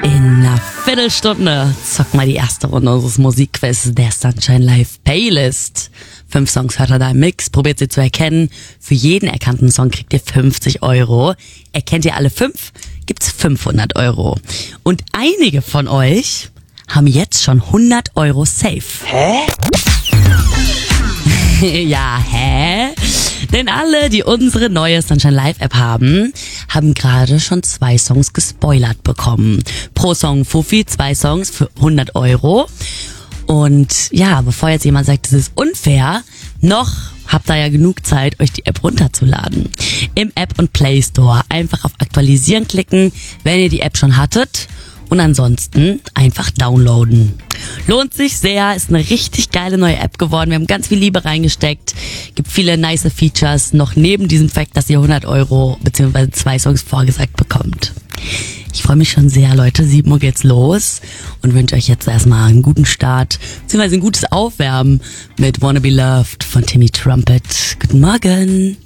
In einer Viertelstunde zocken wir die erste Runde unseres Musikquiz der Sunshine Live Playlist. 5 Songs hört ihr da im Mix, probiert sie zu erkennen. Für jeden erkannten Song kriegt ihr 50 Euro. Erkennt ihr alle 5, gibt's 500 Euro. Und einige von euch haben jetzt schon 100 Euro safe. Hä? Ja, hä? Denn alle, die unsere neue Sunshine Live App haben gerade schon 2 Songs gespoilert bekommen. Pro Song Fuffi, 2 Songs für 100 Euro. Und ja, bevor jetzt jemand sagt, das ist unfair, noch habt ihr ja genug Zeit, euch die App runterzuladen. Im App und Play Store einfach auf Aktualisieren klicken, wenn ihr die App schon hattet. Und ansonsten einfach downloaden. Lohnt sich sehr, ist eine richtig geile neue App geworden. Wir haben ganz viel Liebe reingesteckt. Gibt viele nice Features, noch neben diesem Fakt, dass ihr 100 Euro bzw. 2 Songs vorgesagt bekommt. Ich freue mich schon sehr, Leute. 7 Uhr geht's los und wünsche euch jetzt erstmal einen guten Start, beziehungsweise ein gutes Aufwärmen mit Wanna Be Loved von Timmy Trumpet. Guten Morgen.